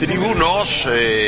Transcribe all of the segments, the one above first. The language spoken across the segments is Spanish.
tribunos,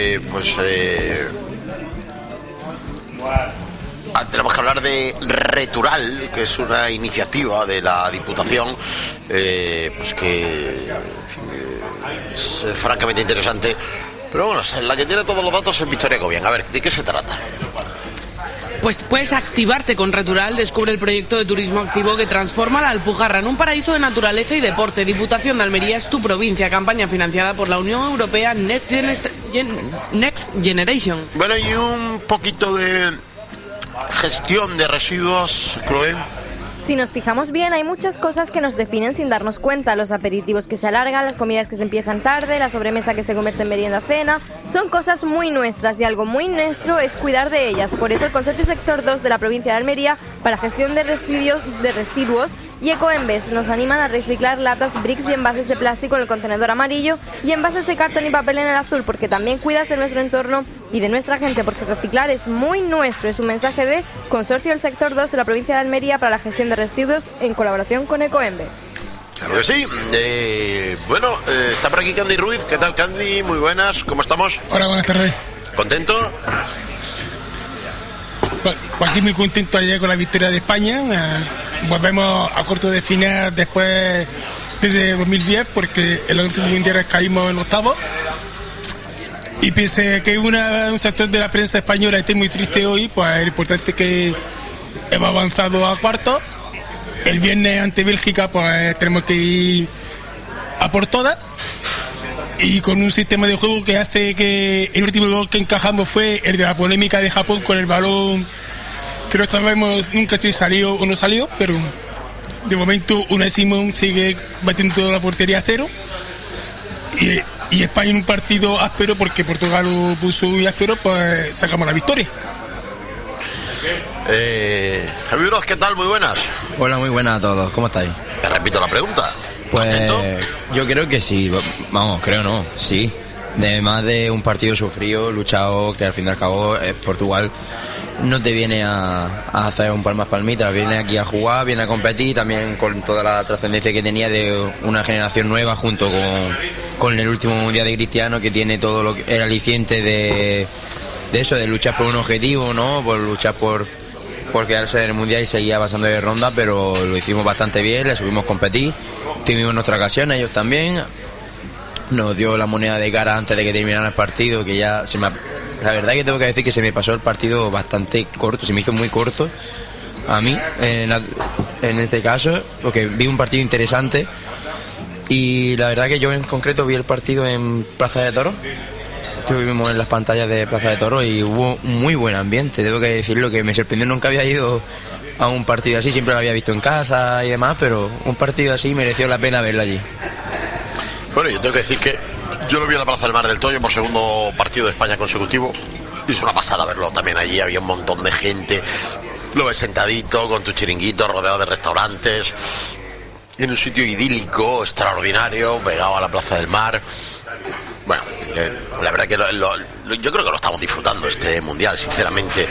tenemos que hablar de Retural, que es una iniciativa de la Diputación, pues que en fin, es francamente interesante. Pero bueno, la que tiene todos los datos es Victoria Cobian. A ver, ¿de qué se trata? Pues puedes activarte con Retural. Descubre el proyecto de turismo activo que transforma la Alpujarra en un paraíso de naturaleza y deporte. Diputación de Almería es tu provincia. Campaña financiada por la Unión Europea Next Generation. Bueno, y un poquito de gestión de residuos, Chloe. Si nos fijamos bien, hay muchas cosas que nos definen sin darnos cuenta. Los aperitivos que se alargan, las comidas que se empiezan tarde, la sobremesa que se convierte en merienda-cena. Son cosas muy nuestras y algo muy nuestro es cuidar de ellas. Por eso el Consorcio Sector 2 de la provincia de Almería para gestión de residuos y Ecoembes nos animan a reciclar latas, bricks y envases de plástico en el contenedor amarillo y envases de cartón y papel en el azul, porque también cuidas de nuestro entorno y de nuestra gente, porque reciclar es muy nuestro. Es un mensaje de Consorcio del Sector 2 de la provincia de Almería para la gestión de residuos en colaboración con Ecoembes. Claro que sí. Está por aquí Candy Ruiz. ¿Qué tal, Candy? Muy buenas. ¿Cómo estamos? Hola, buenas tardes. ¿Contento? Pues aquí muy contento ayer con la victoria de España. Volvemos a corto de final después de 2010, porque en los últimos mundiales caímos en octavos. Y pese a que un sector de la prensa española esté muy triste hoy, pues es importante que hemos avanzado a cuartos. El viernes ante Bélgica pues tenemos que ir a por todas, y con un sistema de juego que hace que el último gol que encajamos fue el de la polémica de Japón con el balón, que no sabemos nunca si salió o no salió, pero de momento Unai Simón sigue batiendo la portería a cero, y España en un partido áspero, porque Portugal lo puso muy áspero, pues sacamos la victoria. Javier Uroz, ¿qué tal? Muy buenas. Hola, muy buenas a todos. ¿Cómo estáis? Te repito la pregunta. Pues ¿Contento? yo creo que sí. Vamos, creo no, sí. De más de un partido sufrido, luchado, que al fin y al cabo Portugal no te viene a hacer un palmitas, viene aquí a jugar, viene a competir, también con toda la trascendencia que tenía de una generación nueva, junto con el último mundial de Cristiano, que tiene todo lo que el aliciente de eso, de luchar por un objetivo, ¿no? Por luchar por quedarse en el mundial y seguir avanzando de ronda, pero lo hicimos bastante bien, le subimos a competir, tuvimos nuestra ocasión, ellos también. Nos dio la moneda de cara antes de que terminara el partido, que ya la verdad que tengo que decir que se me pasó el partido bastante corto, se me hizo muy corto a mí en este caso, porque vi un partido interesante, y la verdad que yo en concreto vi el partido en Plaza de Toros. Estuvimos en las pantallas de Plaza de Toros y hubo muy buen ambiente, tengo que decirlo, que me sorprendió. Nunca había ido a un partido así, siempre lo había visto en casa y demás, pero un partido así mereció la pena verlo allí. Bueno, yo tengo que decir que yo lo vi en la Plaza del Mar del Toyo por segundo partido de España consecutivo, y es una pasada verlo también allí. Había un montón de gente, lo ves sentadito con tu chiringuito, rodeado de restaurantes, en un sitio idílico, extraordinario, pegado a la Plaza del Mar. Bueno, la verdad que yo creo que lo estamos disfrutando este mundial, sinceramente.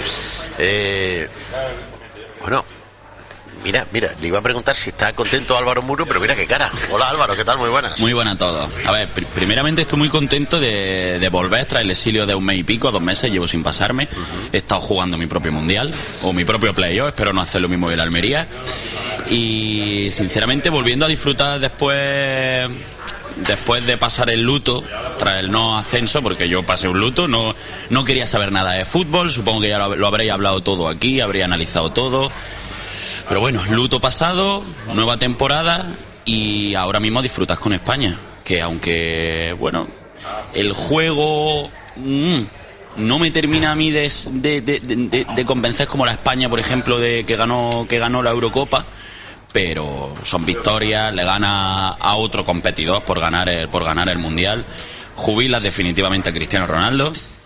Mira, le iba a preguntar si está contento Álvaro Muro, pero mira qué cara. Hola Álvaro, ¿qué tal? Muy buenas. Muy buenas a todos. A ver, primeramente estoy muy contento de volver tras el exilio de un mes y pico, 2 meses, llevo sin pasarme. He estado jugando mi propio mundial, o mi propio playoff, espero no hacer lo mismo que el Almería. Y sinceramente volviendo a disfrutar después de pasar el luto tras el no ascenso, porque yo pasé un luto, no quería saber nada de fútbol, supongo que ya lo habréis hablado todo aquí, habría analizado todo, pero bueno, luto pasado, nueva temporada, y ahora mismo disfrutas con España, que aunque bueno, el juego no me termina a mí de convencer, como la España, por ejemplo, de que ganó la Eurocopa, pero son victorias, le gana a otro competidor por ganar el mundial, jubilas definitivamente a Cristiano Ronaldo,